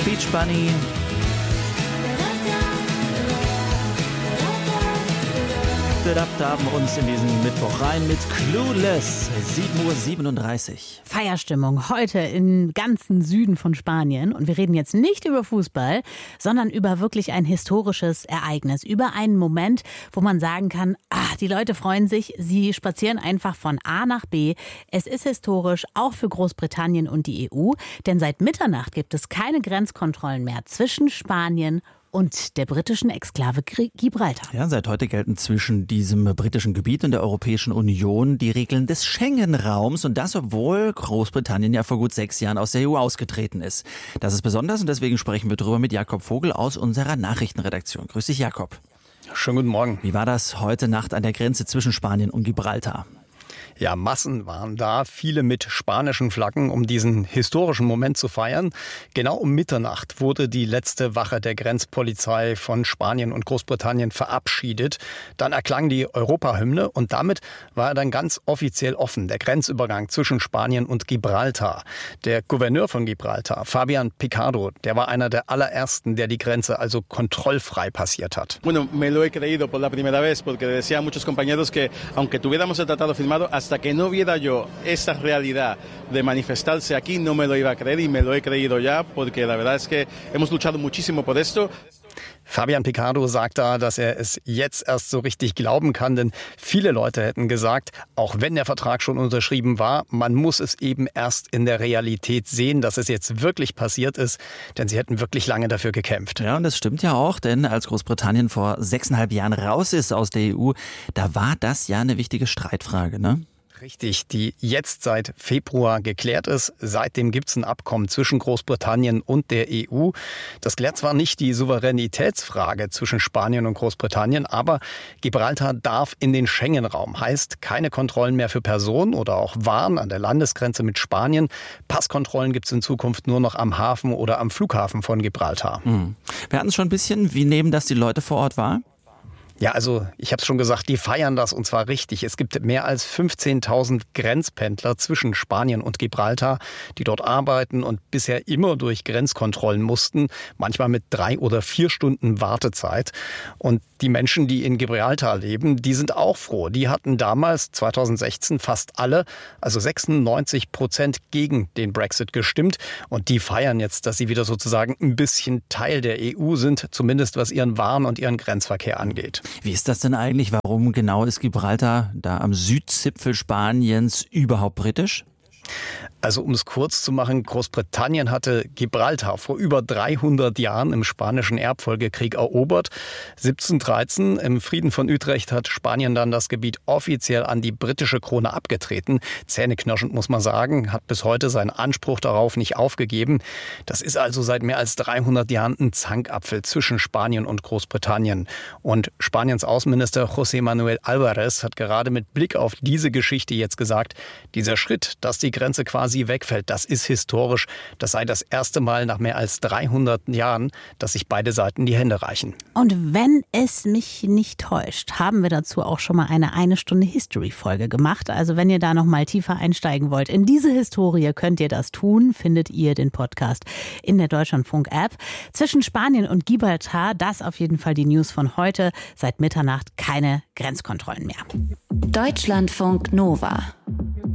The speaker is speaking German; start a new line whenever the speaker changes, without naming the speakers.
Beach Bunny. Da haben uns in diesen Mittwoch rein mit Clueless, 7:37 Uhr.
Feierstimmung heute im ganzen Süden von Spanien. Und wir reden jetzt nicht über Fußball, sondern über wirklich ein historisches Ereignis. Über einen Moment, wo man sagen kann, die Leute freuen sich, sie spazieren einfach von A nach B. Es ist historisch, auch für Großbritannien und die EU. Denn seit Mitternacht gibt es keine Grenzkontrollen mehr zwischen Spanien und der britischen Exklave Gibraltar.
Ja, seit heute gelten zwischen diesem britischen Gebiet und der Europäischen Union die Regeln des Schengen-Raums. Und das, obwohl Großbritannien ja vor gut 6 Jahren aus der EU ausgetreten ist. Das ist besonders und deswegen sprechen wir drüber mit Jakob Vogel aus unserer Nachrichtenredaktion. Grüß dich, Jakob.
Schönen guten Morgen.
Wie war das heute Nacht an der Grenze zwischen Spanien und Gibraltar?
Ja, Massen waren da, viele mit spanischen Flaggen, um diesen historischen Moment zu feiern. Genau um Mitternacht wurde die letzte Wache der Grenzpolizei von Spanien und Großbritannien verabschiedet. Dann erklang die Europahymne und damit war er dann ganz offiziell offen, der Grenzübergang zwischen Spanien und Gibraltar. Der Gouverneur von Gibraltar, Fabián Picardo, der war einer der allerersten, der die Grenze also kontrollfrei passiert hat.
Bueno, me lo he creído por la primera vez, porque decían muchos compañeros que aunque tuviéramos el tratado firmado, hasta que no viera yo esa realidad de manifestarse aquí, no me lo iba a creer y me lo he creído ya, porque la verdad es que hemos luchado muchísimo por esto.
Fabián Picardo sagt da, dass er es jetzt erst so richtig glauben kann, denn viele Leute hätten gesagt, auch wenn der Vertrag schon unterschrieben war, man muss es eben erst in der Realität sehen, dass es jetzt wirklich passiert ist, denn sie hätten wirklich lange dafür gekämpft.
Ja, und das stimmt ja auch, denn als Großbritannien vor 6,5 Jahren raus ist aus der EU, da war das ja eine wichtige Streitfrage, ne?
Richtig, die jetzt seit Februar geklärt ist. Seitdem gibt es ein Abkommen zwischen Großbritannien und der EU. Das klärt zwar nicht die Souveränitätsfrage zwischen Spanien und Großbritannien, aber Gibraltar darf in den Schengen-Raum. Heißt, keine Kontrollen mehr für Personen oder auch Waren an der Landesgrenze mit Spanien. Passkontrollen gibt es in Zukunft nur noch am Hafen oder am Flughafen von Gibraltar.
Wir hatten es schon ein bisschen. Wie nehmen das die Leute vor Ort wahr?
Ja, also ich habe es schon gesagt, die feiern das und zwar richtig. Es gibt mehr als 15.000 Grenzpendler zwischen Spanien und Gibraltar, die dort arbeiten und bisher immer durch Grenzkontrollen mussten, manchmal mit 3 oder 4 Stunden Wartezeit. Und die Menschen, die in Gibraltar leben, die sind auch froh. Die hatten damals, 2016, fast alle, also 96% gegen den Brexit gestimmt. Und die feiern jetzt, dass sie wieder sozusagen ein bisschen Teil der EU sind, zumindest was ihren Waren- und ihren Grenzverkehr angeht.
Wie ist das denn eigentlich? Warum genau ist Gibraltar da am Südzipfel Spaniens überhaupt britisch?
Also um es kurz zu machen, Großbritannien hatte Gibraltar vor über 300 Jahren im Spanischen Erbfolgekrieg erobert. 1713 im Frieden von Utrecht hat Spanien dann das Gebiet offiziell an die britische Krone abgetreten. Zähneknirschend muss man sagen, hat bis heute seinen Anspruch darauf nicht aufgegeben. Das ist also seit mehr als 300 Jahren ein Zankapfel zwischen Spanien und Großbritannien. Und Spaniens Außenminister José Manuel Álvarez hat gerade mit Blick auf diese Geschichte jetzt gesagt, dieser Schritt, dass die Grenze quasi wegfällt, das ist historisch. Das sei das erste Mal nach mehr als 300 Jahren, dass sich beide Seiten die Hände reichen.
Und wenn es mich nicht täuscht, haben wir dazu auch schon mal eine Stunde History-Folge gemacht. Also wenn ihr da noch mal tiefer einsteigen wollt in diese Historie, könnt ihr das tun. Findet ihr den Podcast in der Deutschlandfunk-App. Zwischen Spanien und Gibraltar, das auf jeden Fall die News von heute. Seit Mitternacht keine Grenzkontrollen mehr.
Deutschlandfunk Nova